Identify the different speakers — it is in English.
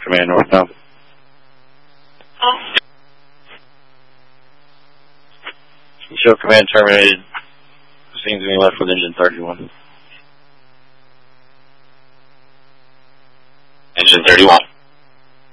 Speaker 1: command northbound. Show command terminated. Proceeding to be left with engine 31.
Speaker 2: Engine 31.